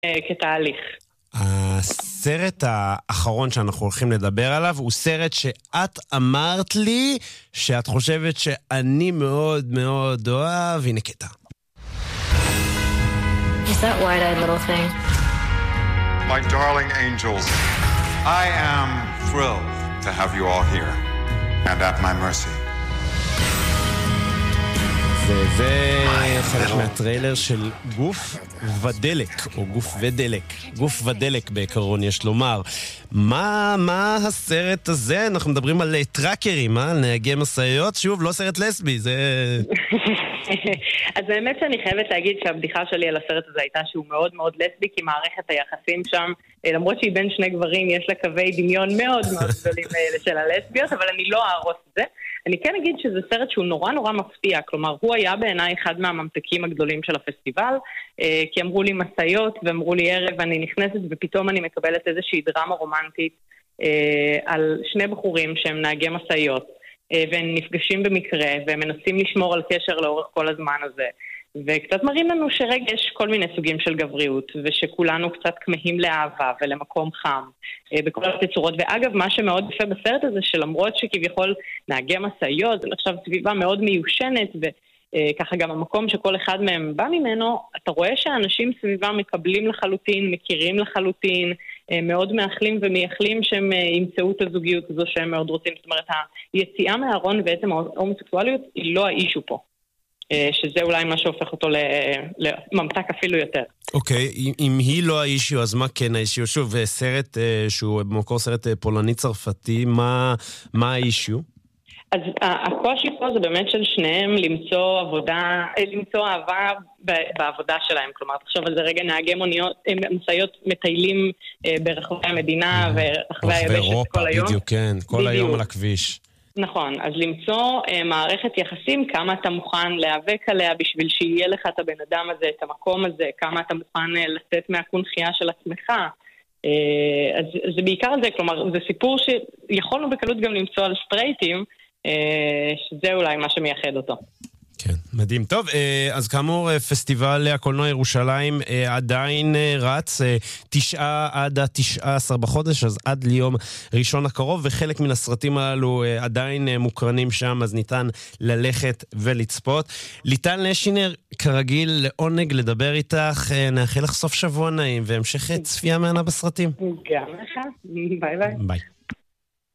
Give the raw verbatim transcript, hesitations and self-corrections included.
כתהליך. הסרט האחרון שאנחנו הולכים לדבר עליו הוא סרט שאת אמרת לי שאת חושבת שאני מאוד מאוד אוהב. הנה קטע. Is that wide-eyed little thing? My darling angels, I am thrilled to have you all here and at my mercy. זה חלק מהטריילר של גוף ודלק, או גוף ודלק. גוף ודלק בעיקרון, יש לומר. מה, מה הסרט הזה? אנחנו מדברים על טראקרים, על נהגי משאיות. שוב, לא סרט לסבי, זה... אז האמת שאני חייבת להגיד שהבדיחה שלי על הסרט הזה הייתה שהוא מאוד מאוד לסבי, כי מערכת היחסים שם, למרות שהיא בין שני גברים, יש לה קווי דמיון מאוד מאוד גדולים של הלסביות, אבל אני לא אהרוס את זה. אני כן אגיד שזה סרט שהוא נורא נורא מפתיע, כלומר הוא היה בעיניי אחד מהממתקים הגדולים של הפסטיבל, כי אמרו לי מסעיות ואמרו לי ערב, אני נכנסת ופתאום אני מקבלת איזושהי דרמה רומנטית על שני בחורים שהם נהגי מסעיות, והם נפגשים במקרה והם מנסים לשמור על קשר לאורך כל הזמן הזה, וקצת מראים לנו שרגע יש כל מיני סוגים של גבריות, ושכולנו קצת כמהים לאהבה ולמקום חם בכל התצורות. ואגב, מה שמאוד יפה בסרט הזה, שלמרות שכביכול נהגי מסעיות, זה נחשב סביבה מאוד מיושנת, וככה גם המקום שכל אחד מהם בא ממנו, אתה רואה שהאנשים סביבה מקבלים לחלוטין, מכירים לחלוטין, מאוד מאחלים ומייחלים שהם ימצאו את הזוגיות הזו שהם מאוד רוצים. זאת אומרת, היציאה מהארון בעצם ההומוסקסואליות היא לא האישו פה. שזה אולי מה שהופך אותו לממתק אפילו יותר. אוקיי, אם היא לא האישיו, אז מה כן האישיו? שוב, סרט שהוא במקור סרט פולני-צרפתי, מה האישיו? אז הקושי פה זה באמת של שניהם למצוא עבודה, למצוא אהבה בעבודה שלהם. כלומר, תחשוב על זה רגע, נהגי מוניות, משאיות מטיילים ברחבי המדינה ורחבי היבשת כל היום. בדיוק, כן, כל היום על הכביש. נכון, אז למצוא אה, מערכת יחסים, כמה אתה מוכן להיאבק עליה בשביל שיהיה לך את הבן אדם הזה, את המקום הזה, כמה אתה מוכן אה, לצאת מהקונחייה של עצמך. אה, אז זה בעיקר על זה, כלומר, זה סיפור שיכולנו בקלות גם למצוא על סטרייטים, אה, שזה אולי מה שמייחד אותו. כן, מדהים. טוב, אז כאמור, פסטיבל הקולנוע ירושלים עדיין רץ, תשעה עד התשעה עשר בחודש, אז עד ליום ראשון הקרוב, וחלק מן הסרטים הללו עדיין מוקרנים שם, אז ניתן ללכת ולצפות. ליטל נשינר, כרגיל, לעונג לדבר איתך, נאחל לך סוף שבוע נעים, והמשך צפייה מענה בסרטים. גם לך, ביי ביי. ביי.